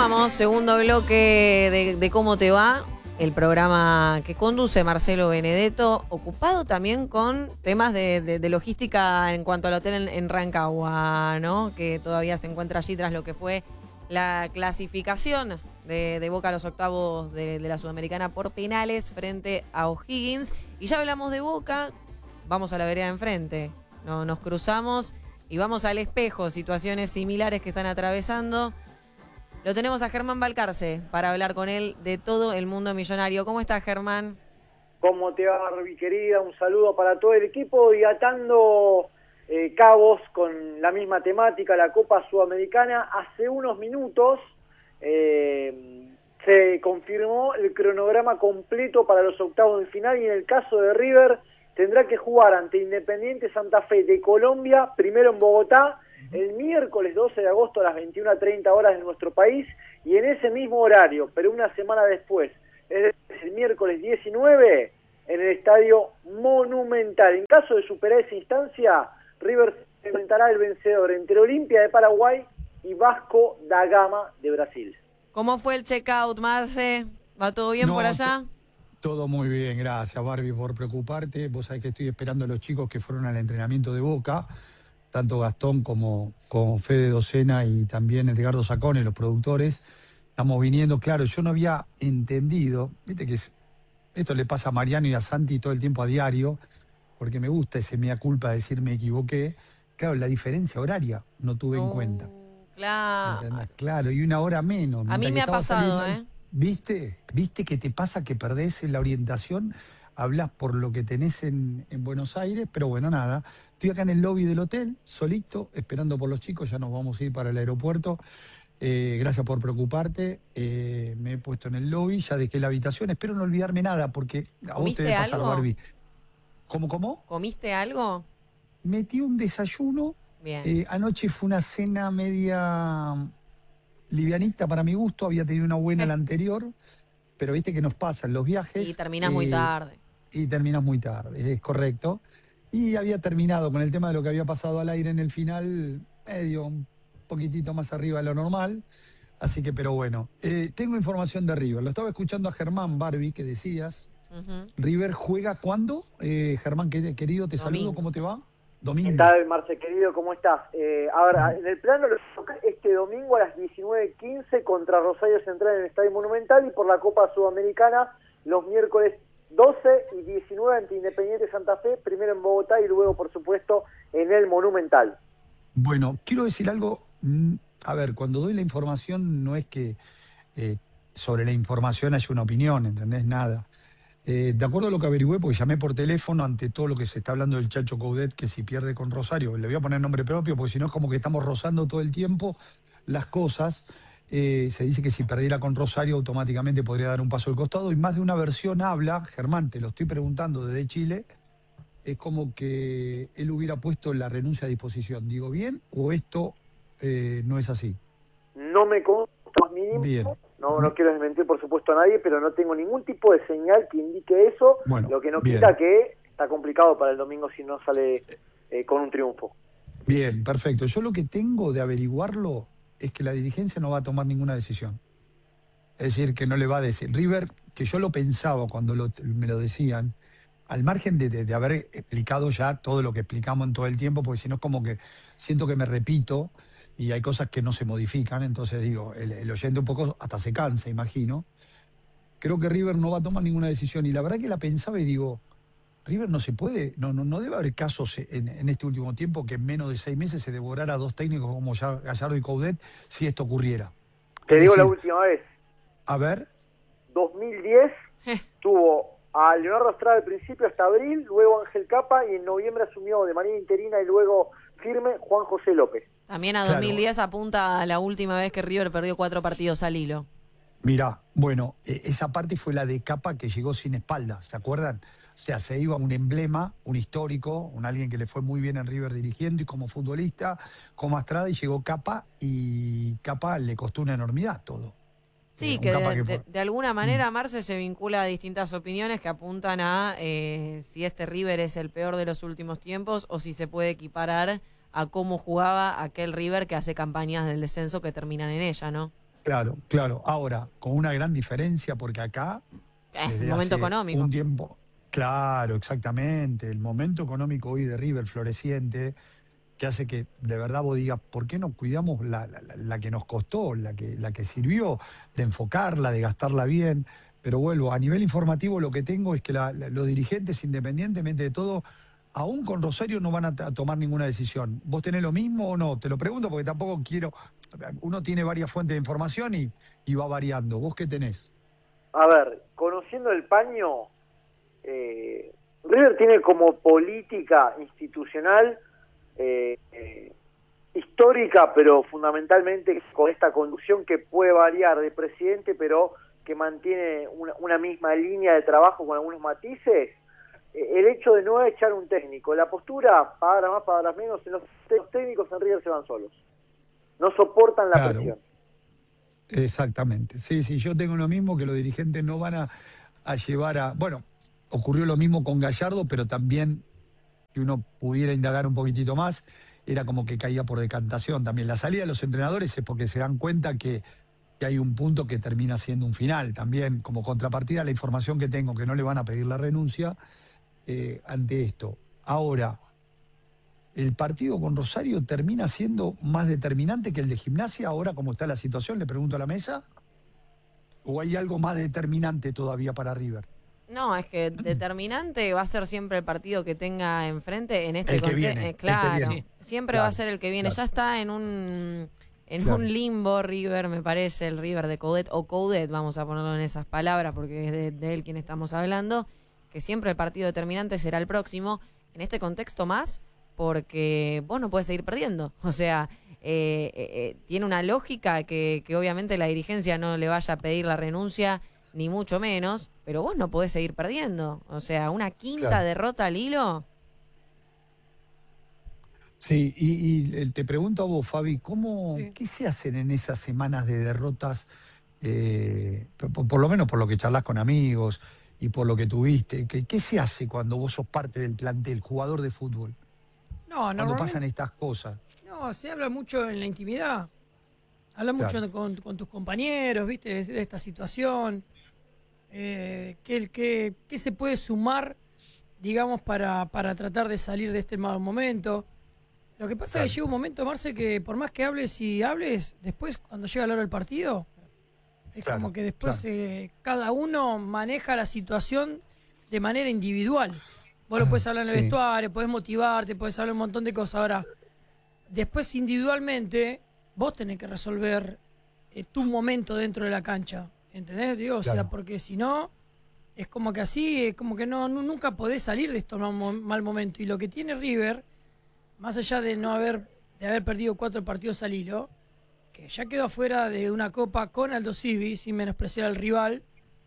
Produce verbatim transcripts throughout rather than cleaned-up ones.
Continuamos, segundo bloque de, de Cómo Te Va, el programa que conduce Marcelo Benedetto, ocupado también con temas de, de, de logística en cuanto al hotel en, en Rancagua, ¿no? Que todavía se encuentra allí tras lo que fue la clasificación de, de Boca a los octavos de, de la Sudamericana por penales frente a O'Higgins. Y ya hablamos de Boca, vamos a la vereda de enfrente, no, nos cruzamos y vamos al espejo, situaciones similares que están atravesando. Lo tenemos a Germán Balcarce para hablar con él de todo el mundo millonario. ¿Cómo estás, Germán? ¿Cómo te va, mi querida? Un saludo para todo el equipo y atando eh, cabos con la misma temática, la Copa Sudamericana. Hace unos minutos eh, se confirmó el cronograma completo para los octavos de final y en el caso de River tendrá que jugar ante Independiente Santa Fe de Colombia, primero en Bogotá, el miércoles doce de agosto a las veintiuna treinta horas de nuestro país, y en ese mismo horario, pero una semana después, es decir, el miércoles diecinueve, en el Estadio Monumental. En caso de superar esa instancia, River se enfrentará el vencedor entre Olimpia de Paraguay y Vasco da Gama de Brasil. ¿Cómo fue el check-out, Marce? ¿Va todo bien no, por allá? Todo muy bien, gracias, Barbie, por preocuparte. Vos sabés que estoy esperando a los chicos que fueron al entrenamiento de Boca, tanto Gastón como, como Fede Docena y también Edgardo Sacone, los productores. Estamos viniendo, claro, yo no había entendido, viste que es, esto le pasa a Mariano y a Santi todo el tiempo a diario, porque me gusta ese mea culpa de decir me equivoqué. Claro, la diferencia horaria no tuve oh, en cuenta. Claro. ¿Entendés? Claro, y una hora menos. A mí me ha pasado, saliendo, ¿eh? ¿Viste? ¿Viste que te pasa que perdés en la orientación? Hablas por lo que tenés en, en Buenos Aires, pero bueno, nada. Estoy acá en el lobby del hotel, solito, esperando por los chicos, ya nos vamos a ir para el aeropuerto. Eh, gracias por preocuparte. Eh, me he puesto en el lobby, ya dejé la habitación. Espero no olvidarme nada, porque a vos te debe pasar, algo? Barbie. ¿Cómo, cómo? ¿Comiste algo? Metí un desayuno. Bien. Eh, anoche fue una cena media livianita para mi gusto, había tenido una buena la anterior, pero viste que nos pasan los viajes. Y terminás eh, muy tarde. Y terminas muy tarde, es correcto. Y había terminado con el tema de lo que había pasado al aire en el final, medio, un poquitito más arriba de lo normal. Así que, pero bueno, eh, tengo información de River. Lo estaba escuchando a Germán, Barbie, que decías. Uh-huh. River juega ¿cuándo? Eh, Germán, querido, te Domingo. Saludo, ¿cómo te va? Domingo. ¿Qué tal, Marce, querido? ¿Cómo estás? Eh, a ver, en el plano lo toca este domingo a las diecinueve quince contra Rosario Central en el Estadio Monumental, y por la Copa Sudamericana los miércoles doce y diecinueve ante Independiente Santa Fe, primero en Bogotá y luego, por supuesto, en el Monumental. Bueno, quiero decir algo. A ver, cuando doy la información no es que eh, sobre la información haya una opinión, ¿entendés? Nada. Eh, de acuerdo a lo que averigüé, porque llamé por teléfono ante todo lo que se está hablando del Chacho Coudet, que si pierde con Rosario, le voy a poner nombre propio, porque si no es como que estamos rozando todo el tiempo las cosas. Eh, se dice que si perdiera con Rosario automáticamente podría dar un paso al costado, y más de una versión habla, Germán, te lo estoy preguntando desde Chile, es como que él hubiera puesto la renuncia a disposición. ¿Digo bien o esto eh, no es así? No me consta más mínimo. Bien. No, no quiero desmentir, por supuesto, a nadie, pero no tengo ningún tipo de señal que indique eso, bueno, lo que no bien. quita que está complicado para el domingo si no sale eh, con un triunfo. Bien, perfecto. Yo lo que tengo de averiguarlo es que la dirigencia no va a tomar ninguna decisión. Es decir, que no le va a decir. River, que yo lo pensaba cuando lo, me lo decían, al margen de, de, de haber explicado ya todo lo que explicamos en todo el tiempo, porque si no es como que siento que me repito, y hay cosas que no se modifican, entonces digo, el, el oyente un poco hasta se cansa, imagino. Creo que River no va a tomar ninguna decisión, y la verdad que la pensaba y digo, River no se puede, no no, no debe haber casos en, en este último tiempo que en menos de seis meses se devorara a dos técnicos como Gallardo y Coudet si esto ocurriera. Te es digo decir, la última vez. A ver. dos mil diez tuvo a Leonardo Estrada al principio hasta abril, luego Ángel Capa, y en noviembre asumió de manera interina y luego firme Juan José López. También a dos mil diez claro. Apunta a la última vez que River perdió cuatro partidos al hilo. Mirá, bueno, eh, esa parte fue la de Capa, que llegó sin espalda, ¿se acuerdan? O sea, se iba un emblema, un histórico, un alguien que le fue muy bien en River dirigiendo y como futbolista, como Estrada, y llegó Capa, y Capa le costó una enormidad todo. Sí, eh, que, de, que de, de alguna manera, Marce, se vincula a distintas opiniones que apuntan a eh, si este River es el peor de los últimos tiempos o si se puede equiparar a cómo jugaba aquel River que hace campañas del descenso que terminan en ella, ¿no? Claro, claro. Ahora, con una gran diferencia, porque acá, Es el desde momento hace económico. un tiempo, claro, exactamente, el momento económico hoy de River floreciente, que hace que de verdad vos digas, ¿por qué no cuidamos la, la- la- la que nos costó, la que, la que sirvió, de enfocarla, de gastarla bien? Pero vuelvo, a nivel informativo lo que tengo es que la- la- los dirigentes, independientemente de todo, aún con Rosario no van a, a tomar ninguna decisión. ¿Vos tenés lo mismo o no? Te lo pregunto porque tampoco quiero... Uno tiene varias fuentes de información y, y va variando. ¿Vos qué tenés? A ver, conociendo el paño, eh, River tiene como política institucional eh, eh, histórica, pero fundamentalmente con esta conducción que puede variar de presidente, pero que mantiene una, una misma línea de trabajo con algunos matices, eh, el hecho de no echar un técnico. La postura, para más, para menos, en los, los técnicos en River se van solos. No soportan la Claro, presión. exactamente. Sí, sí, yo tengo lo mismo, que los dirigentes no van a, a llevar a... Bueno, ocurrió lo mismo con Gallardo, pero también, si uno pudiera indagar un poquitito más, era como que caía por decantación también. La salida de los entrenadores es porque se dan cuenta que, que hay un punto que termina siendo un final. También, como contrapartida, la información que tengo, que no le van a pedir la renuncia eh, ante esto. Ahora, ¿el partido con Rosario termina siendo más determinante que el de Gimnasia ahora como está la situación? Le pregunto a la mesa. ¿O hay algo más determinante todavía para River? No, es que determinante va a ser siempre el partido que tenga enfrente en este El que contexto. viene, el que Claro, viene. Sí, siempre va a Claro, ser el que viene. claro, Ya está en un en claro. un limbo River, me parece, el River de Coudet, o Coudet, vamos a ponerlo en esas palabras, porque es de, de él quien estamos hablando, que siempre el partido determinante será el próximo. En este contexto más, porque vos no podés seguir perdiendo. O sea, eh, eh, eh, tiene una lógica que, que obviamente la dirigencia no le vaya a pedir la renuncia, ni mucho menos, pero vos no podés seguir perdiendo. O sea, una quinta Claro. derrota al hilo. Sí, y, y, eh, te pregunto a vos, Fabi, ¿cómo, sí. ¿qué se hacen en esas semanas de derrotas? Eh, por, por- por lo menos por lo que charlas con amigos y por lo que tuviste. ¿Qué, qué se hace cuando vos sos parte del plantel, jugador de fútbol? No, Cuando pasan normalmente, estas cosas. no, se habla mucho en la intimidad. Habla Claro, mucho con, con tus compañeros, ¿viste? De, de esta situación. Eh, ¿qué, qué, qué se puede sumar, digamos, para, para tratar de salir de este mal momento? Lo que pasa es que claro, llega un momento, Marce, que por más que hables y hables, después, cuando llega la hora del partido, es como claro, que después claro. eh, cada uno maneja la situación de manera individual. Vos lo puedes hablar en el Sí, vestuario, podés motivarte, podés hablar un montón de cosas. Ahora, después individualmente, vos tenés que resolver eh, tu momento dentro de la cancha. ¿Entendés? Digo, o sea, claro, porque si no, es como que así, es como que no, nu- nunca podés salir de estos mal, mo- mal momento. Y lo que tiene River, más allá de no haber, de haber perdido cuatro partidos al hilo, que ya quedó afuera de una copa con Aldo Civi, sin menospreciar al rival,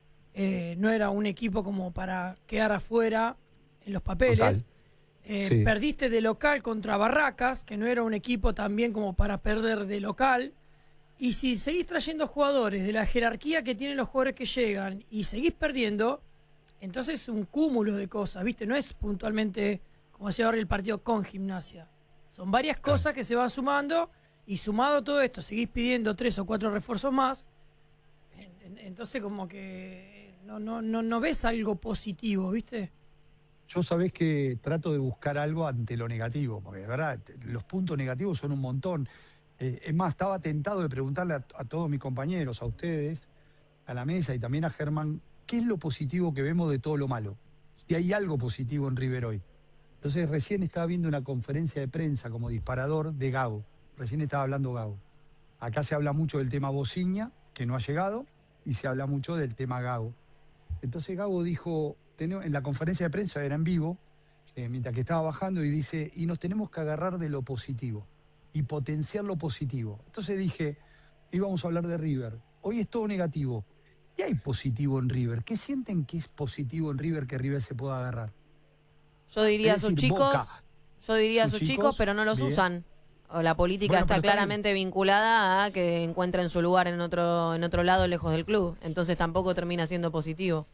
eh, no era un equipo como para quedar afuera en los total. papeles. Eh, Sí, perdiste de local contra Barracas, que no era un equipo también como para perder de local. Y si seguís trayendo jugadores de la jerarquía que tienen los jugadores que llegan y seguís perdiendo, entonces es un cúmulo de cosas, ¿viste? No es puntualmente, como decía ahora, el partido con Gimnasia. Son varias claro. cosas que se van sumando y sumado todo esto, seguís pidiendo tres o cuatro refuerzos más. En- en- Entonces como que no, no, no, no ves algo positivo, ¿viste? Yo sabés que trato de buscar algo ante lo negativo, porque de verdad te- los puntos negativos son un montón. Eh, es más, estaba tentado de preguntarle a, a todos mis compañeros, a ustedes, a la mesa y también a Germán, ¿qué es lo positivo que vemos de todo lo malo? Si hay algo positivo en River hoy. Entonces recién estaba viendo una conferencia de prensa como disparador de Gago. Recién estaba hablando Gago. Acá se habla mucho del tema Bociña, que no ha llegado, y se habla mucho del tema Gago. Entonces Gago dijo, en la conferencia de prensa, era en vivo, eh, mientras que estaba bajando, y dice, y nos tenemos que agarrar de lo positivo y potenciar lo positivo. Entonces dije, íbamos a hablar de River. Hoy es todo negativo. ¿Qué hay positivo en River? ¿Qué sienten que es positivo en River que River se pueda agarrar? Yo Es diría a sus decir, Boca, chicos, yo diría a sus sus chicos, chicos, pero no los bien. usan. O la política Bueno, está pero está bien. claramente vinculada a que encuentren su lugar en otro, en otro lado lejos del club. Entonces tampoco termina siendo positivo.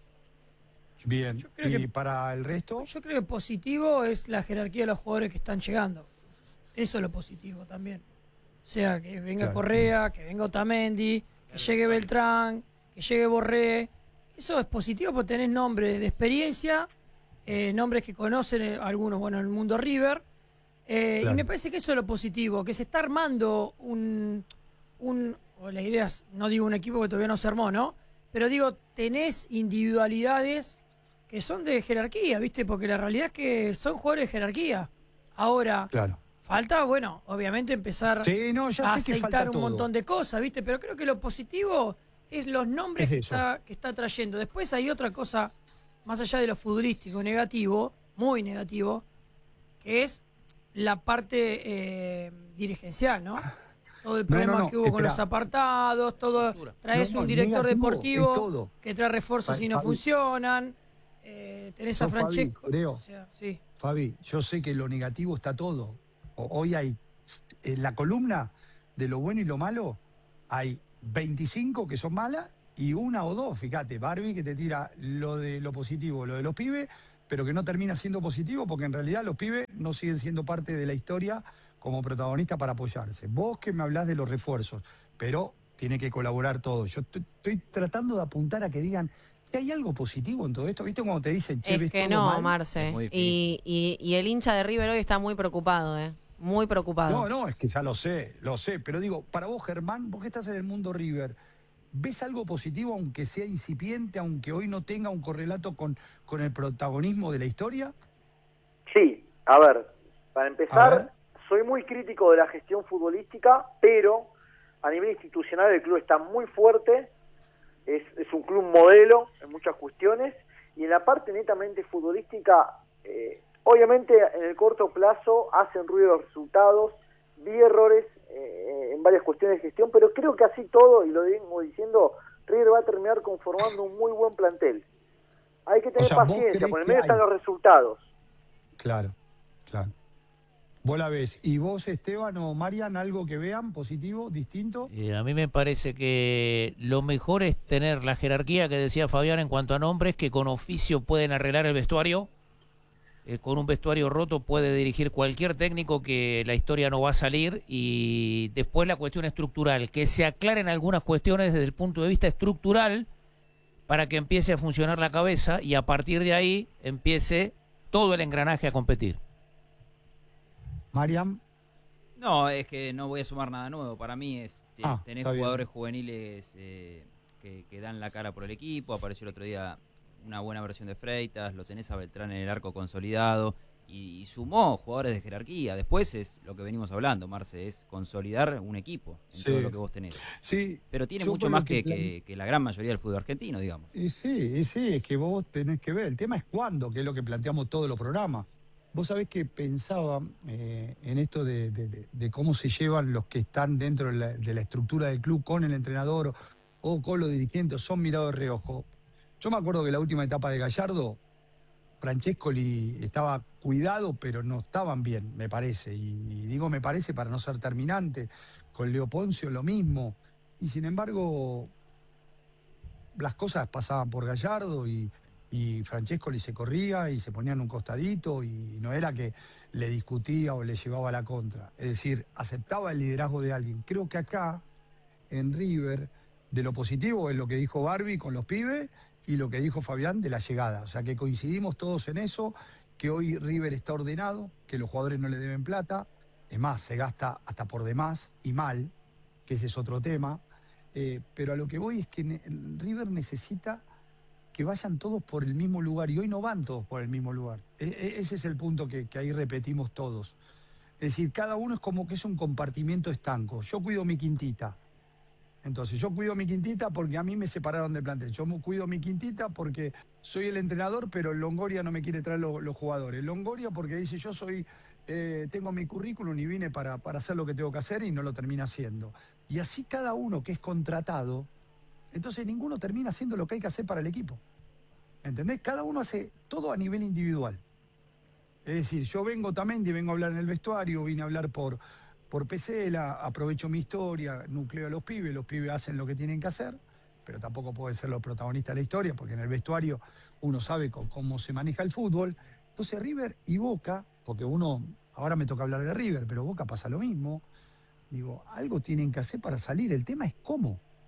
Bien. Yo creo ¿Y que para el resto? yo creo que positivo es la jerarquía de los jugadores que están llegando. Eso es lo positivo también. O sea, que venga Claro. Correa, que venga Otamendi, que llegue Beltrán, que llegue Borré. Eso es positivo porque tenés nombres de experiencia, eh, nombres que conocen eh, algunos, bueno, en el mundo River. Eh, Claro. Y me parece que eso es lo positivo, que se está armando un... un o la idea es, no digo un equipo que todavía no se armó, ¿no? Pero digo, tenés individualidades que son de jerarquía, ¿viste? Porque la realidad es que son jugadores de jerarquía. Ahora, Claro. falta, bueno, obviamente empezar Sí, no, ya a sé que aceitar falta un todo. montón de cosas, ¿viste? Pero creo que lo positivo es los nombres Es que eso. está, que está trayendo. Después hay otra cosa, más allá de lo futbolístico negativo, muy negativo, que es la parte eh, dirigencial, ¿no? Todo el No, problema no, no, que hubo con espera. los apartados, todo. Traes No, no, un director negativo es deportivo todo. que trae refuerzos Fa- y no Fabi. funcionan. Eh, tenés a Yo, Fabi, Francesco. creo. O sea, sí. Fabi, yo sé que lo negativo está todo. O- Hoy hay, en la columna de lo bueno y lo malo, hay veinticinco que son malas y una o dos, fíjate, Barbie que te tira lo de lo positivo, lo de los pibes, pero que no termina siendo positivo porque en realidad los pibes no siguen siendo parte de la historia como protagonista para apoyarse. Vos que me hablás de los refuerzos, pero tiene que colaborar todo. Yo estoy, estoy tratando de apuntar a que digan que hay algo positivo en todo esto. ¿Viste cuando te dicen, che, Es ves que todo no, mal? Marce. Es muy Y, y, y el hincha de River hoy está muy preocupado, ¿eh? Muy preocupado. No, no, es que ya lo sé, lo sé, pero digo, para vos, Germán, vos que estás en el mundo River, ¿ves algo positivo aunque sea incipiente, aunque hoy no tenga un correlato con, con el protagonismo de la historia? Sí, a ver, para A empezar, ver. soy muy crítico de la gestión futbolística, pero a nivel institucional el club está muy fuerte, es, es un club modelo en muchas cuestiones, y en la parte netamente futbolística, eh, obviamente en el corto plazo hacen ruido los resultados, vi errores eh, en varias cuestiones de gestión, pero creo que así todo, y lo vengo diciendo, River va a terminar conformando un muy buen plantel. Hay que tener sea, ¿vos paciencia, crees porque en que medio están hay? los resultados. Claro, claro. Vos la ves. ¿Y vos, Esteban o Marian, algo que vean positivo, distinto? Eh, a mí me parece que lo mejor es tener la jerarquía que decía Fabián en cuanto a nombres, que con oficio pueden arreglar el vestuario. Eh, con un vestuario roto puede dirigir cualquier técnico, que la historia no va a salir. Y después la cuestión estructural, que se aclaren algunas cuestiones desde el punto de vista estructural para que empiece a funcionar la cabeza y a partir de ahí empiece todo el engranaje a competir. Marian, No, es que no voy a sumar nada nuevo. Para mí es te- Ah, tenés está bien. jugadores juveniles eh, que, que dan la cara por el equipo. Apareció el otro día una buena versión de Freitas, lo tenés a Beltrán en el arco consolidado y, y sumó jugadores de jerarquía. Después es lo que venimos hablando, Marce, es consolidar un equipo en Sí. todo lo que vos tenés. sí. Pero tiene yo mucho por lo más que, plan- que- que la gran mayoría del fútbol argentino, digamos. Y sí, y sí, es que vos tenés que ver. El tema es cuándo, que es lo que planteamos todos los programas. Vos sabés que pensaba eh, en esto de, de- de- de cómo se llevan los que están dentro de la, de la estructura del club con el entrenador o, o con los dirigentes, o son mirados de reojo. Yo me acuerdo que la última etapa de Gallardo, Francescoli estaba cuidado, pero no estaban bien, me parece. Y, y digo me parece para no ser terminante. Con Leo Poncio lo mismo. Y sin embargo, las cosas pasaban por Gallardo y, y Francescoli se corría y se ponía en un costadito y no era que le discutía o le llevaba la contra. Es decir, aceptaba el liderazgo de alguien. Creo que acá, en River, de lo positivo es lo que dijo Barbie con los pibes y lo que dijo Fabián de la llegada. O sea, que coincidimos todos en eso, que hoy River está ordenado, que los jugadores no le deben plata. Es más, se gasta hasta por demás y mal, que ese es otro tema. Eh, pero a lo que voy es que ne- River necesita que vayan todos por el mismo lugar y hoy no van todos por el mismo lugar. E- e- ese es el punto que, que ahí repetimos todos. Es decir, cada uno es como que es un compartimiento estanco. Yo cuido mi quintita. Entonces, yo cuido mi quintita porque a mí me separaron del plantel. Yo mu- cuido mi quintita porque soy el entrenador, pero el Longoria no me quiere traer lo- los jugadores. Longoria porque dice, yo soy, eh, tengo mi currículum y vine para, para hacer lo que tengo que hacer y no lo termina haciendo. Y así cada uno que es contratado, entonces ninguno termina haciendo lo que hay que hacer para el equipo. ¿Entendés? Cada uno hace todo a nivel individual. Es decir, yo vengo también y vengo a hablar en el vestuario, vine a hablar por, por Pesela, aprovecho mi historia, nucleo a los pibes, los pibes hacen lo que tienen que hacer, pero tampoco pueden ser los protagonistas de la historia, porque en el vestuario uno sabe cómo, cómo se maneja el fútbol. Entonces River y Boca, porque uno, ahora me toca hablar de River, pero Boca pasa lo mismo, digo, algo tienen que hacer para salir, el tema es cómo.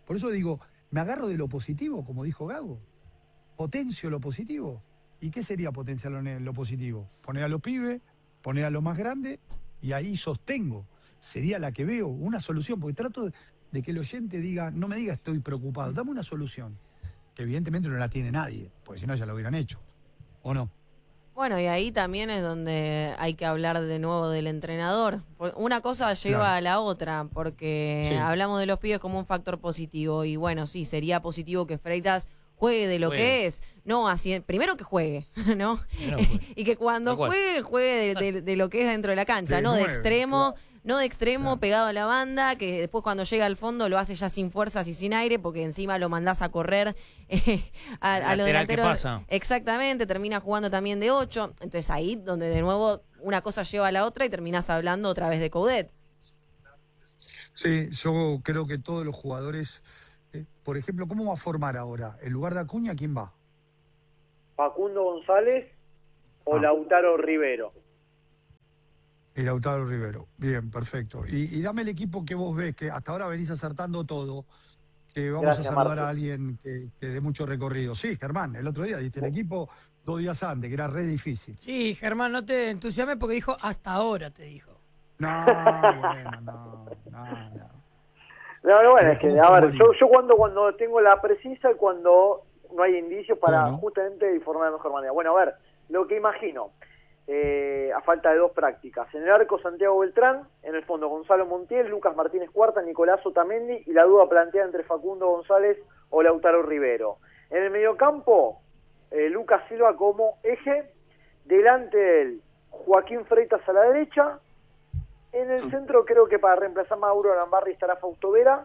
Por eso digo, me agarro de lo positivo, como dijo Gago. Potencio lo positivo. ¿Y qué sería potenciar lo, lo positivo? Poner a los pibes, poner a los más grandes, y ahí sostengo. Sería la que veo, una solución, porque trato de, de que el oyente diga, no me diga estoy preocupado, dame una solución. Que evidentemente no la tiene nadie, porque si no ya lo hubieran hecho. ¿O no? Bueno, y ahí también es donde hay que hablar de nuevo del entrenador. Una cosa lleva Claro. a la otra, porque Sí. hablamos de los pibes como un factor positivo. Y bueno, sí, sería positivo que Freitas juegue de lo Juegue. que es. No, así, primero que juegue, ¿no? Primero que juegue. Y que cuando Tal cual. juegue, juegue de, de- de lo que es dentro de la cancha, De no de nueve, extremo. claro. No de extremo, Claro. pegado a la banda, que después cuando llega al fondo lo hace ya sin fuerzas y sin aire, porque encima lo mandás a correr eh, a, El a los lateral que delanteros. pasa. Exactamente, termina jugando también de ocho. Entonces ahí donde de nuevo una cosa lleva a la otra y terminás hablando otra vez de Coudet. Sí, yo creo que todos los jugadores, eh, por ejemplo, ¿cómo va a formar ahora? ¿En lugar de Acuña, quién va? Facundo González o Ah. Lautaro Rivero. El Lautaro Rivero. Bien, perfecto. Y, y dame el equipo que vos ves, que hasta ahora venís acertando todo, que vamos Gracias, a saludar Marce. a alguien que, que dé mucho recorrido. Sí, Germán, el otro día diste el equipo dos días antes, que era re difícil. Sí, Germán, no te entusiasmes porque dijo hasta ahora, te dijo. No, bueno, no, no, no. No, no, bueno, es que, ¿Cómo a ver, formaría? yo, yo cuando, cuando tengo la precisa y cuando no hay indicios para Bueno. justamente informar de mejor manera. Bueno, a ver, lo que imagino, eh, a falta de dos prácticas. En el arco, Santiago Beltrán, en el fondo, Gonzalo Montiel, Lucas Martínez Cuarta, Nicolás Otamendi, y la duda planteada entre Facundo González o Lautaro Rivero. En el mediocampo, eh, Lucas Silva como eje, delante de él, Joaquín Freitas a la derecha. En el centro creo que para reemplazar a Mauro Lambarri estará Fausto Vera.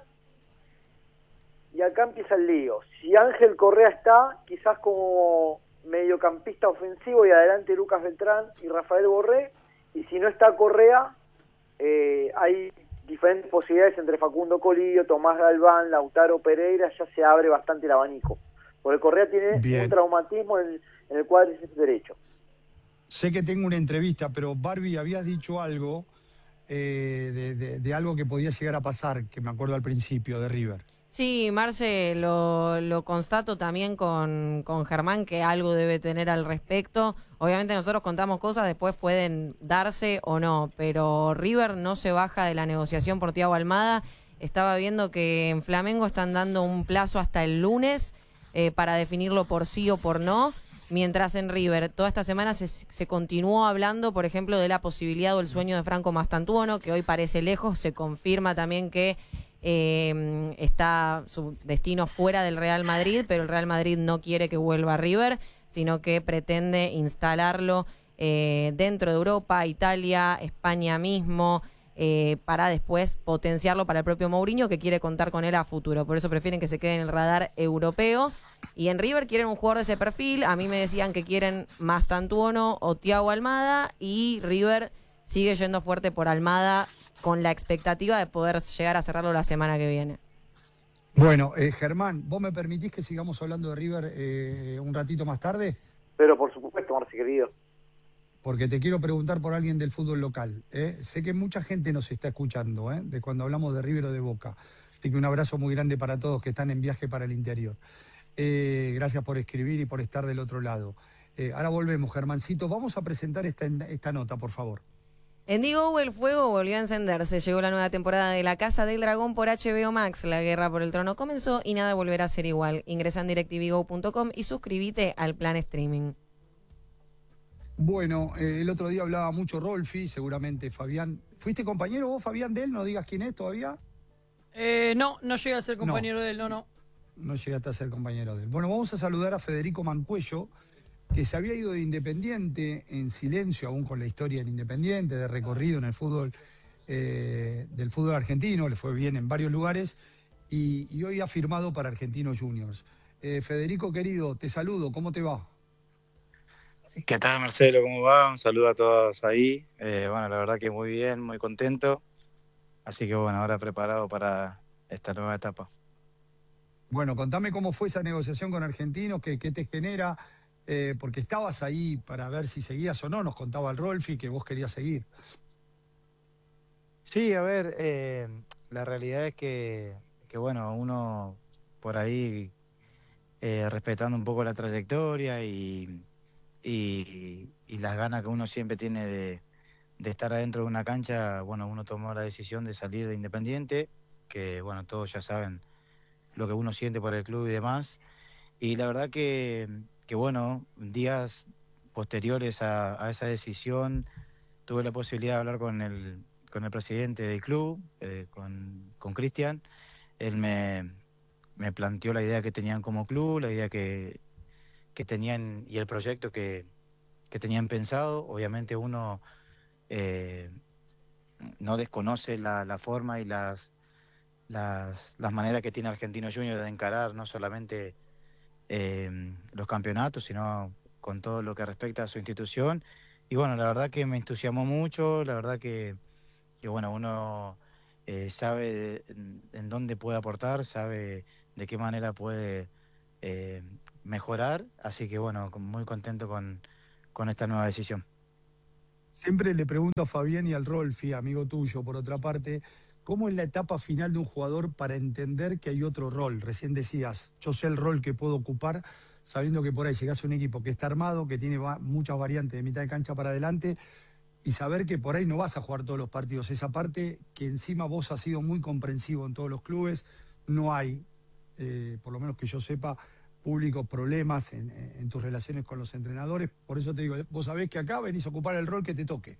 Y acá empieza el lío. Si Ángel Correa está, quizás como mediocampista ofensivo y adelante Lucas Beltrán y Rafael Borré. Y si no está Correa, eh, hay diferentes posibilidades entre Facundo Colillo, Tomás Galván, Lautaro Pereira. Ya se abre bastante el abanico. Porque Correa tiene Bien. un traumatismo en, en el cuádriceps derecho. Sé que tengo una entrevista, pero Barbie, habías dicho algo eh, de, de- de algo que podía llegar a pasar, que me acuerdo al principio, de River. Sí, Marce, lo, lo constato también con, con Germán, que algo debe tener al respecto. Obviamente nosotros contamos cosas, después pueden darse o no, pero River no se baja de la negociación por Thiago Almada. Estaba viendo que en Flamengo están dando un plazo hasta el lunes eh, para definirlo por sí o por no, mientras en River toda esta semana se, se continuó hablando, por ejemplo, de la posibilidad o el sueño de Franco Mastantuono, que hoy parece lejos. Se confirma también que Eh, está su destino fuera del Real Madrid, pero el Real Madrid no quiere que vuelva a River, sino que pretende instalarlo eh, dentro de Europa, Italia, España mismo, eh, para después potenciarlo para el propio Mourinho, que quiere contar con él a futuro. Por eso prefieren que se quede en el radar europeo. Y en River quieren un jugador de ese perfil. A mí me decían que quieren Mastantuono o Thiago Almada, y River sigue yendo fuerte por Almada, con la expectativa de poder llegar a cerrarlo la semana que viene. Bueno, eh, Germán, ¿vos me permitís que sigamos hablando de River eh, un ratito más tarde? Pero por supuesto, Marce, querido. Porque te quiero preguntar por alguien del fútbol local. ¿eh? Sé que mucha gente nos está escuchando, ¿eh? de cuando hablamos de River o de Boca. Así que un abrazo muy grande para todos que están en viaje para el interior. Eh, gracias por escribir y por estar del otro lado. Eh, ahora volvemos, Germancito. Vamos a presentar esta, esta nota, por favor. En Digo, el fuego volvió a encenderse. Llegó la nueva temporada de La Casa del Dragón por H B O Max. La guerra por el trono comenzó y nada volverá a ser igual. Ingresa en directv go punto com y suscríbete al plan streaming. Bueno, eh, el otro día hablaba mucho Rolfi, seguramente Fabián. ¿Fuiste compañero vos, Fabián, de él? ¿No digas quién es todavía? Eh, no, no llega a ser compañero No. de él, no, no. No llegaste a ser compañero de él. Bueno, vamos a saludar a Federico Mancuello, que se había ido de Independiente en silencio, aún con la historia del Independiente, de recorrido en el fútbol, eh, del fútbol argentino, le fue bien en varios lugares, y, y hoy ha firmado para Argentinos Juniors. Eh, Federico, querido, te saludo, ¿cómo te va? ¿Qué tal, Marcelo? ¿Cómo va? Un saludo a todos ahí. Eh, bueno, la verdad que muy bien, muy contento. Así que bueno, ahora preparado para esta nueva etapa. Bueno, contame cómo fue esa negociación con Argentinos, qué, qué te genera, eh, porque estabas ahí para ver si seguías o no, nos contaba el Rolfi que vos querías seguir. Sí, a ver, eh, la realidad es que, que bueno, uno por ahí eh, respetando un poco la trayectoria y, y, y las ganas que uno siempre tiene de, de estar adentro de una cancha, bueno, uno tomó la decisión de salir de Independiente, que bueno, todos ya saben lo que uno siente por el club y demás. Y la verdad que, que bueno, días posteriores a, a esa decisión tuve la posibilidad de hablar con el, con el presidente del club, eh, con, con Cristian. Él me, me planteó la idea que tenían como club, la idea que, que tenían y el proyecto que, que tenían pensado. Obviamente uno eh, no desconoce la, la forma y las, las, las maneras que tiene Argentino Junior de encarar no solamente eh, los campeonatos, sino con todo lo que respecta a su institución. Y bueno, la verdad que me entusiasmó mucho, la verdad que, que bueno, uno eh, sabe de- en, en dónde puede aportar, sabe de qué manera puede eh, mejorar, así que bueno, con- muy contento con, con esta nueva decisión. Siempre le pregunto a Fabián y al Rolfi, amigo tuyo, por otra parte, ¿cómo es la etapa final de un jugador para entender que hay otro rol? Recién decías, yo sé el rol que puedo ocupar, sabiendo que por ahí llegás a un equipo que está armado, que tiene va- muchas variantes de mitad de cancha para adelante, y saber que por ahí no vas a jugar todos los partidos. Esa parte que encima vos has sido muy comprensivo en todos los clubes, no hay, eh, por lo menos que yo sepa, públicos problemas en, en tus relaciones con los entrenadores. Por eso te digo, vos sabés que acá venís a ocupar el rol que te toque.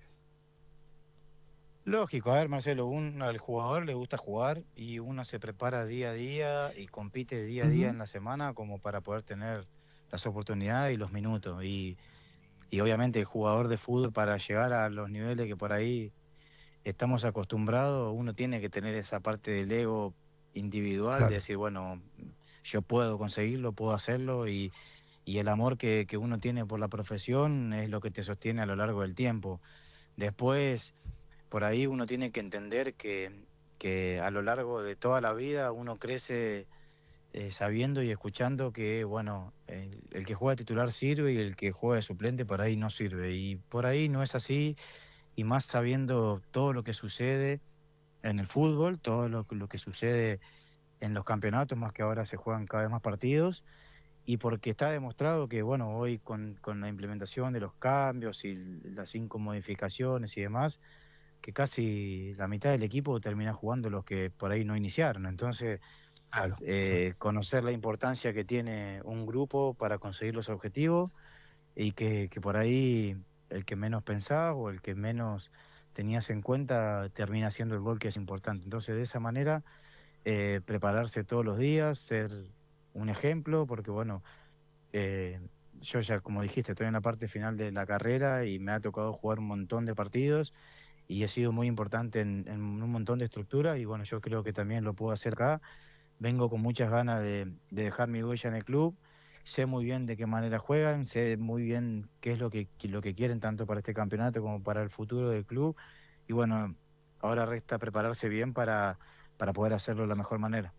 Lógico, a ver, Marcelo, un, al jugador le gusta jugar y uno se prepara día a día y compite día a día Ujú. en la semana como para poder tener las oportunidades y los minutos. Y, y obviamente el jugador de fútbol para llegar a los niveles que por ahí estamos acostumbrados, uno tiene que tener esa parte del ego individual de Claro. decir, bueno, yo puedo conseguirlo, puedo hacerlo y, y el amor que, que uno tiene por la profesión es lo que te sostiene a lo largo del tiempo. Después, por ahí uno tiene que entender que, que a lo largo de toda la vida uno crece eh, sabiendo y escuchando que, bueno, el, el que juega titular sirve y el que juega de suplente por ahí no sirve. Y por ahí no es así, y más sabiendo todo lo que sucede en el fútbol, todo lo, lo que sucede en los campeonatos, más que ahora se juegan cada vez más partidos, y porque está demostrado que, bueno, hoy con, con la implementación de los cambios y las cinco modificaciones y demás, que casi la mitad del equipo termina jugando los que por ahí no iniciaron. Entonces, Claro, claro. eh, conocer la importancia que tiene un grupo para conseguir los objetivos y que, que por ahí el que menos pensaba o el que menos tenías en cuenta termina siendo el gol que es importante. Entonces, de esa manera, eh, prepararse todos los días, ser un ejemplo, porque bueno, eh, yo ya, como dijiste, estoy en la parte final de la carrera y me ha tocado jugar un montón de partidos y he sido muy importante en, en un montón de estructuras y bueno, yo creo que también lo puedo hacer acá. Vengo con muchas ganas de, de dejar mi huella en el club. Sé muy bien de qué manera juegan, sé muy bien qué es lo que, que- lo que quieren tanto para este campeonato como para el futuro del club. Y bueno, ahora resta prepararse bien para, para poder hacerlo de la mejor manera.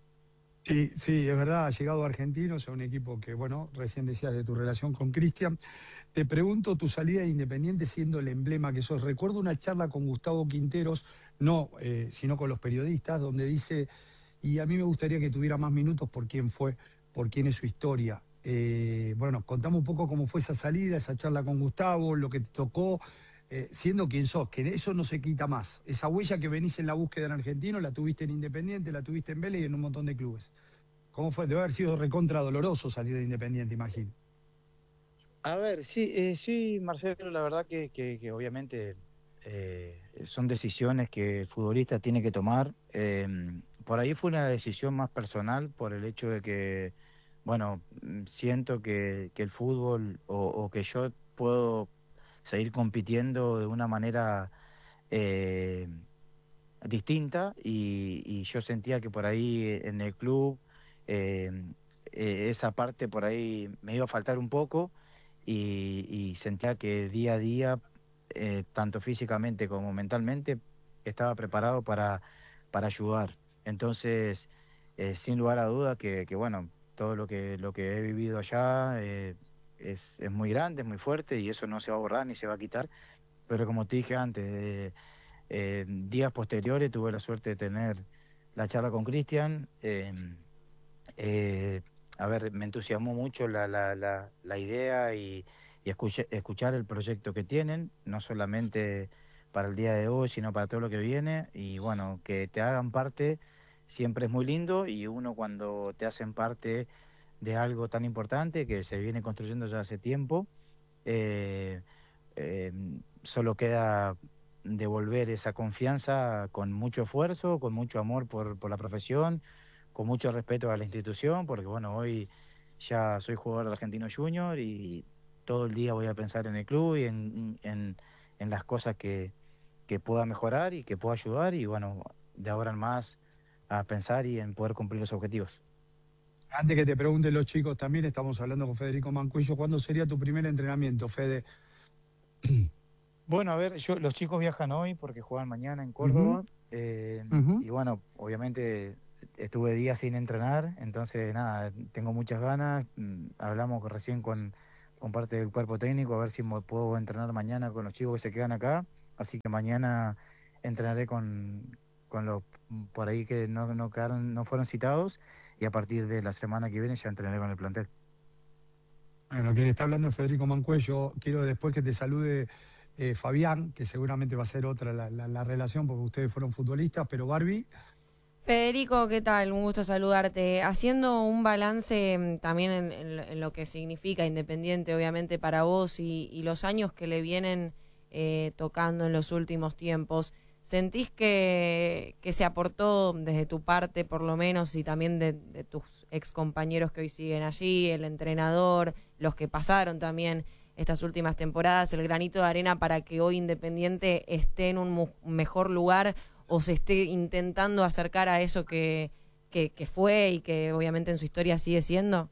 Sí, sí, es verdad, ha llegado Argentinos a un equipo que, bueno, recién decías de tu relación con Cristian. Te pregunto tu salida de Independiente siendo el emblema que sos. Recuerdo una charla con Gustavo Quinteros, no, eh, sino con los periodistas, donde dice, y a mí me gustaría que tuviera más minutos por quién fue, por quién es su historia. Eh, bueno, contame un poco cómo fue esa salida, esa charla con Gustavo, lo que te tocó, eh, siendo quien sos, que eso no se quita más. Esa huella que venís en la búsqueda en Argentino, la tuviste en Independiente, la tuviste en Vélez y en un montón de clubes. ¿Cómo fue? Debe haber sido recontra doloroso salir de Independiente, imagino. A ver, sí, eh, sí, Marcelo, la verdad que, que, que obviamente eh, son decisiones que el futbolista tiene que tomar. Eh, por ahí fue una decisión más personal por el hecho de que, bueno, mm, siento que, que el fútbol o, o que yo puedo seguir compitiendo de una manera eh, distinta y, y yo sentía que por ahí en el club eh, eh, esa parte por ahí me iba a faltar un poco y, y sentía que día a día, eh, tanto físicamente como mentalmente, estaba preparado para, para ayudar. Entonces, eh, sin lugar a duda que, que, bueno, todo lo que, lo que he vivido allá eh, es, es muy grande, es muy fuerte y eso no se va a borrar ni se va a quitar. Pero como te dije antes, eh, eh, días posteriores tuve la suerte de tener la charla con Cristian. Eh, eh, a ver, me entusiasmó mucho la, la, la, la idea y, y escuche- escuchar el proyecto que tienen, no solamente para el día de hoy, sino para todo lo que viene. Y bueno, que te hagan parte siempre es muy lindo, y uno cuando te hacen parte de algo tan importante que se viene construyendo ya hace tiempo, eh, eh, solo queda devolver esa confianza con mucho esfuerzo, con mucho amor por, por la profesión, con mucho respeto a la institución, porque bueno, hoy ya soy jugador de Argentino Junior y todo el día voy a pensar en el club y en, en, en las cosas que, que pueda mejorar y que pueda ayudar, y bueno, de ahora en más a pensar y en poder cumplir los objetivos. Antes que te pregunten los chicos, también estamos hablando con Federico Mancuello. ¿Cuándo sería tu primer entrenamiento, Fede? Bueno, a ver, yo, los chicos viajan hoy porque juegan mañana en Ujú, Córdoba, eh, ujú. y bueno, obviamente estuve días sin entrenar, entonces nada, tengo muchas ganas. mm, Hablamos recién con, con parte del cuerpo técnico a ver si mo- puedo entrenar mañana con los chicos que se quedan acá, así que mañana entrenaré con, con los por ahí que no, no quedaron, no fueron citados, y a partir de la semana que viene ya entrenaré con el plantel. Bueno, quien está hablando es Federico Mancuello. Quiero después que te salude eh, Fabián, que seguramente va a ser otra la, la- la relación porque ustedes fueron futbolistas, pero Barbie. Federico, ¿qué tal? Un gusto saludarte. Haciendo un balance mm, también en, en lo en lo que significa Independiente, obviamente, para vos y, y los años que le vienen eh, tocando en los últimos tiempos, ¿sentís que, que se aportó desde tu parte, por lo menos, y también de, de tus ex compañeros que hoy siguen allí, el entrenador, los que pasaron también estas últimas temporadas, el granito de arena para que hoy Independiente esté en un mu- mejor lugar o se esté intentando acercar a eso que, que, que fue y que obviamente en su historia sigue siendo?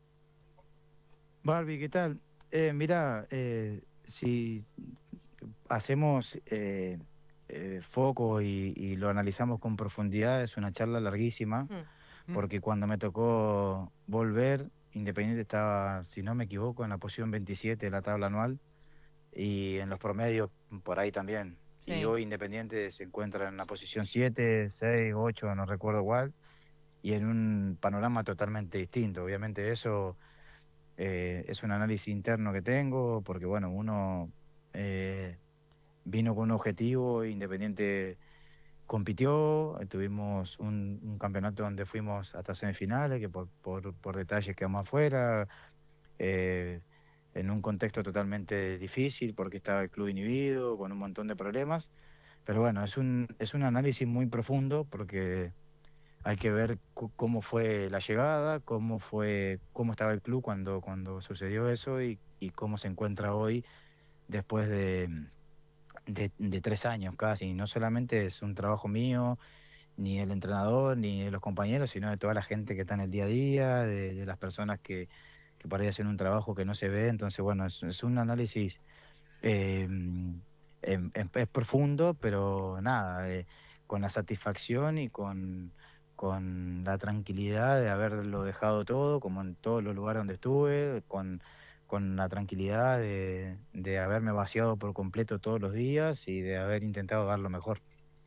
Barbie, ¿qué tal? Eh, mira, eh, si hacemos eh, eh, foco y, y lo analizamos con profundidad, es una charla larguísima, Mm. porque cuando me tocó volver, Independiente estaba, si no me equivoco, en la posición veintisiete de la tabla anual, y en los promedios por ahí también. Y Sí. hoy Independiente se encuentra en la posición siete, seis, ocho, no recuerdo cuál, y en un panorama totalmente distinto. Obviamente eso eh, es un análisis interno que tengo, porque bueno, uno eh, vino con un objetivo, Independiente compitió, eh, tuvimos un, un campeonato donde fuimos hasta semifinales, que por, por, por detalles quedamos afuera, eh, en un contexto totalmente difícil, porque estaba el club inhibido, con un montón de problemas. Pero bueno, es un, es un análisis muy profundo, porque hay que ver cu- cómo fue la llegada, cómo fue, cómo estaba el club cuando, cuando sucedió eso, y, y cómo se encuentra hoy después de, de, de tres años casi. No solamente es un trabajo mío, ni del entrenador, ni de los compañeros, sino de toda la gente que está en el día a día, de, de las personas que, que por ahí hacen un trabajo que no se ve. Entonces, bueno, es, es un análisis eh, em- em- es profundo, pero nada, eh, con la satisfacción y con, con la tranquilidad de haberlo dejado todo, como en todos los lugares donde estuve, con, con la tranquilidad de, de haberme vaciado por completo todos los días y de haber intentado dar lo mejor.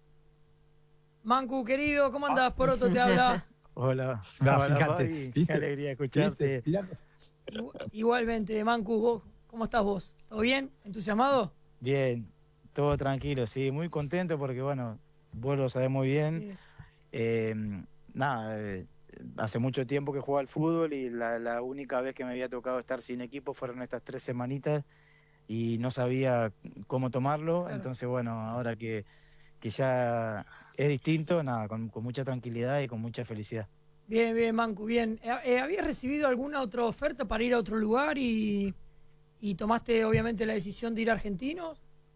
Mancu, querido, ¿cómo andás? Poroto te habla. Hola, Va, hola fíjate, Fabi, qué ¿viste? alegría ¿Viste? escucharte. Mirá, Igu- Igualmente, Mancu, ¿vos, ¿cómo estás vos? ¿Todo bien? ¿Entusiasmado? Bien, todo tranquilo, sí, muy contento porque bueno, vos lo sabés muy bien. Sí. Eh, Nada, eh, hace mucho tiempo que juego al fútbol, y la, la única vez que me había tocado estar sin equipo fueron estas tres semanitas, y no sabía cómo tomarlo. Claro. Entonces bueno, ahora que, que ya es distinto, nada, con, con mucha tranquilidad y con mucha felicidad. Bien, bien, Mancu, bien. Eh, eh, ¿Habías recibido alguna otra oferta para ir a otro lugar y, y tomaste obviamente la decisión de ir a Argentinos?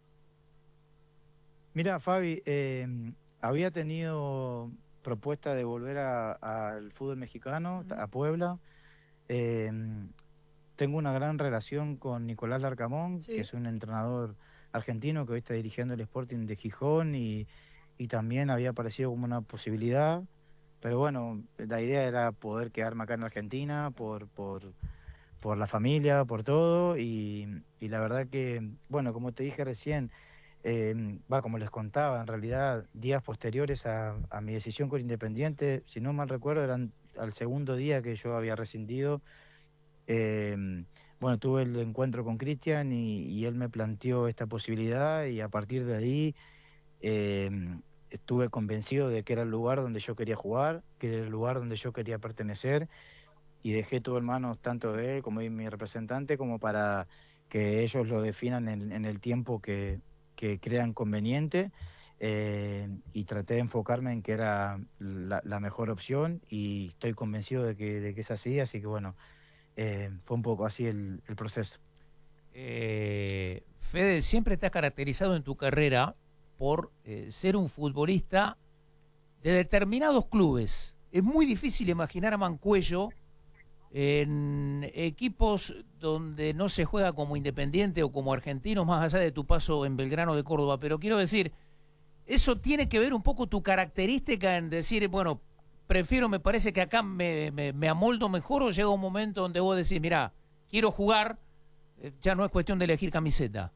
Mira, Fabi, eh, había tenido propuesta de volver a- al fútbol mexicano, Ujú. a Puebla. Eh, Tengo una gran relación con Nicolás Larcamón, que Sí, es un entrenador argentino que hoy está dirigiendo el Sporting de Gijón, y, y también había aparecido como una posibilidad. Pero bueno, la idea era poder quedarme acá en Argentina por, por, por la familia, por todo, y, y la verdad que, bueno, como te dije recién, eh, va, como les contaba, en realidad días posteriores a, a mi decisión con Independiente, si no mal recuerdo, eran al segundo día que yo había rescindido. Eh, bueno, tuve el encuentro con Cristian y, y él me planteó esta posibilidad y a partir de ahí eh, estuve convencido de que era el lugar donde yo quería jugar, que era el lugar donde yo quería pertenecer y dejé todo en manos tanto de él como de mi representante como para que ellos lo definan en, en el tiempo que, que crean conveniente. Eh, y traté de enfocarme en que era la, la mejor opción y estoy convencido de que, de que es así, así que bueno, eh, fue un poco así el, el proceso. Eh, Fede, siempre te has caracterizado en tu carrera por eh, ser un futbolista de determinados clubes. Es muy difícil imaginar a Mancuello en equipos donde no se juega como Independiente o como Argentino, más allá de tu paso en Belgrano de Córdoba. Pero quiero decir, eso tiene que ver un poco tu característica en decir, bueno, prefiero, me parece que acá me, me, me amoldo mejor, o llega un momento donde vos decís, mirá, quiero jugar, eh, ya no es cuestión de elegir camiseta.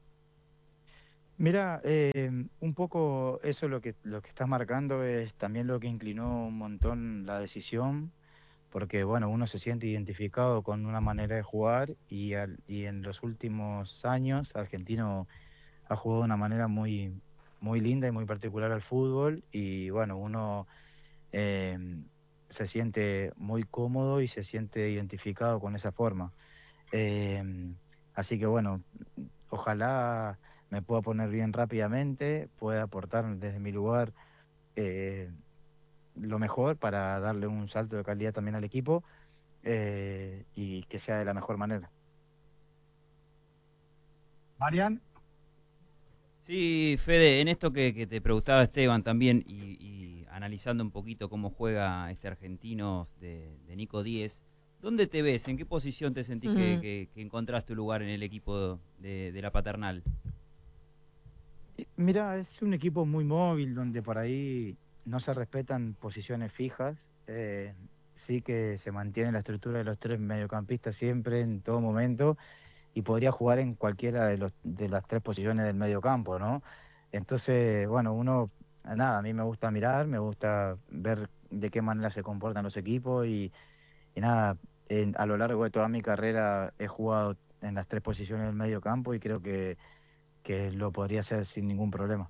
Mira, eh, un poco eso lo que lo que estás marcando es también lo que inclinó un montón la decisión, porque bueno, uno se siente identificado con una manera de jugar y, al, y en los últimos años Argentino ha jugado de una manera muy, muy linda y muy particular al fútbol y bueno, uno eh, se siente muy cómodo y se siente identificado con esa forma. Eh, así que bueno, ojalá me pueda poner bien rápidamente, pueda aportar desde mi lugar eh, lo mejor para darle un salto de calidad también al equipo eh, y que sea de la mejor manera. Marian. Sí, Fede, en esto que, que te preguntaba Esteban también y, y analizando un poquito cómo juega este argentino de, de Nico Díez, ¿dónde te ves? ¿En qué posición te sentís Mm. que, que, que encontrás tu lugar en el equipo de, de la Paternal? Mira, es un equipo muy móvil donde por ahí no se respetan posiciones fijas, eh, sí que se mantiene la estructura de los tres mediocampistas siempre, en todo momento, y podría jugar en cualquiera de, los, de las tres posiciones del mediocampo, ¿no? Entonces, bueno, uno, nada, a mí me gusta mirar, me gusta ver de qué manera se comportan los equipos y, y nada, en- a lo largo de toda mi carrera he jugado en las tres posiciones del mediocampo y creo que que lo podría hacer sin ningún problema.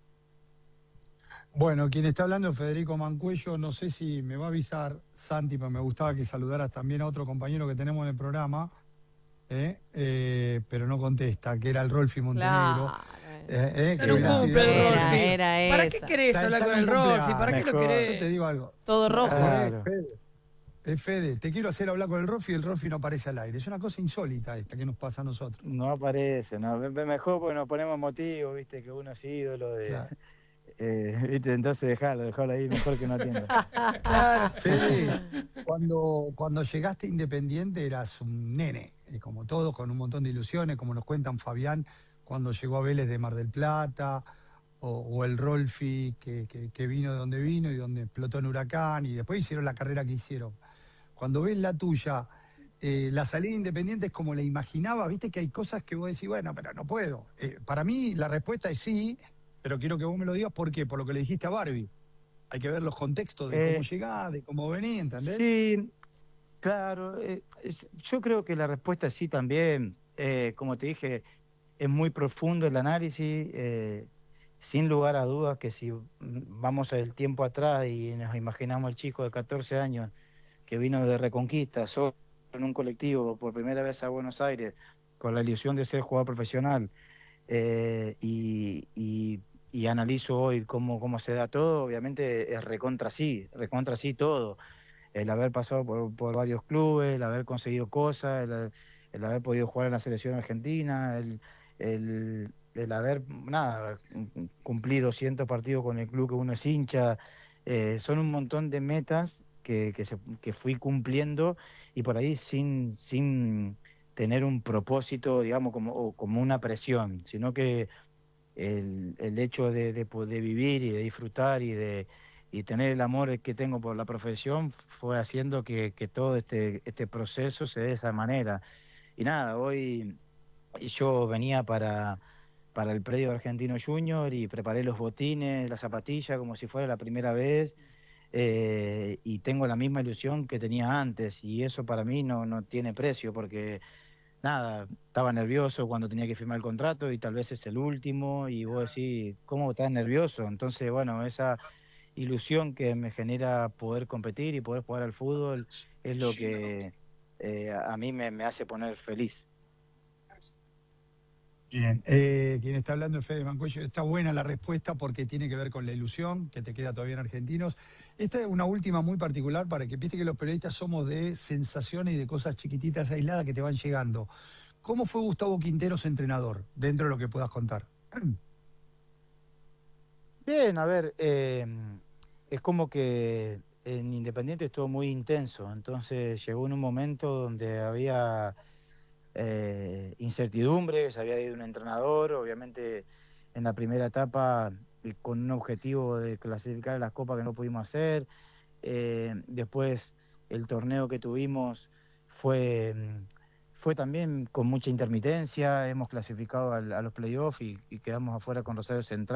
Bueno, quien está hablando es Federico Mancuello. No sé si me va a avisar Santi, pero me gustaba que saludaras también a otro compañero que tenemos en el programa, ¿eh? Eh, pero no contesta, que era el Rolfi Montenegro. Claro. Eh, eh, Está que en un hubiera sido- cumple el Era, Rolfi. era ¿Para esa. qué querés Está- hablar está con en el un Rolfi? cumpleaños. ¿Para qué lo Mejor. Yo te querés? digo algo. Todo rojo. Claro. Eh, Fede, eh, Fede, te quiero hacer hablar con el Rolfi y el Rolfi no aparece al aire. Es una cosa insólita esta que nos pasa a nosotros. No aparece, no, ve- ve mejor porque nos ponemos motivos, viste, que uno es ídolo de... Claro. eh, viste, entonces dejalo, dejalo ahí, mejor que no atienda. Claro. Fede, cuando, cuando llegaste a Independiente eras un nene, eh, como todo, con un montón de ilusiones, como nos cuentan Fabián, cuando llegó a Vélez de Mar del Plata, o, o el Rolfi que, que, que vino de donde vino y donde explotó en Huracán, y después hicieron la carrera que hicieron. Cuando ves la tuya, eh, la salida Independiente es como la imaginaba, viste que hay cosas que vos decís, bueno, pero no puedo. Eh, para mí la respuesta es sí, pero quiero que vos me lo digas, ¿por qué? Por lo que le dijiste a Barbie. Hay que ver los contextos de Eh, cómo llegás, de cómo venís, ¿entendés? Sí, claro, eh, es- yo creo que la respuesta es sí también. Eh, como te dije, es muy profundo el análisis, eh, sin lugar a dudas que si mm, vamos el tiempo atrás y nos imaginamos el chico de catorce años que vino de Reconquista, solo en un colectivo, por primera vez a Buenos Aires, con la ilusión de ser jugador profesional, eh, y, y, y analizo hoy cómo, cómo se da todo, obviamente es recontra sí, recontra sí todo. El haber pasado por, por varios clubes, el haber conseguido cosas, el, el haber podido jugar en la selección argentina, el, el, el haber, nada, cumplido cientos partidos con el club que uno es hincha, eh, son un montón de metas que, que, se, que fui cumpliendo y por ahí sin, sin tener un propósito, digamos, como, o como una presión, sino que el, el hecho de, de poder vivir y de disfrutar y de y tener el amor que tengo por la profesión fue haciendo que, que todo este, este proceso se dé de esa manera. Y nada, hoy yo venía para, para el predio de Argentino Junior y preparé los botines, las zapatillas como si fuera la primera vez. Eh, y tengo la misma ilusión que tenía antes y eso para mí no, no tiene precio porque nada, estaba nervioso cuando tenía que firmar el contrato y tal vez es el último y vos decís, ¿cómo estás nervioso? Entonces, bueno, esa ilusión que me genera poder competir y poder jugar al fútbol es lo que eh, a mí me, me hace poner feliz. Bien, eh, quien está hablando es Fede Mancuello. Está buena la respuesta porque tiene que ver con la ilusión que te queda todavía en Argentinos. Esta es una última muy particular para que viste que los periodistas somos de sensaciones y de cosas chiquititas aisladas que te van llegando. ¿Cómo fue Gustavo Quinteros entrenador, dentro de lo que puedas contar? Bien, a ver, eh, es como que en Independiente estuvo muy intenso, entonces llegó en un momento donde había eh, incertidumbre, se había ido un entrenador, obviamente en la primera etapa eh, con un objetivo de clasificar a las copas que no pudimos hacer, eh, después el torneo que tuvimos fue, fue también con mucha intermitencia, hemos clasificado al, a los playoffs y, y quedamos afuera con Rosario Central.